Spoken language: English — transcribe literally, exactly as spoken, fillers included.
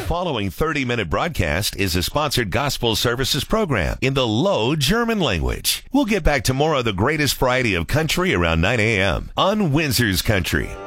following thirty-minute broadcast is a sponsored gospel services program in the Low German language. We'll get back to more of the greatest variety of country around nine a.m. on Windsor's Country.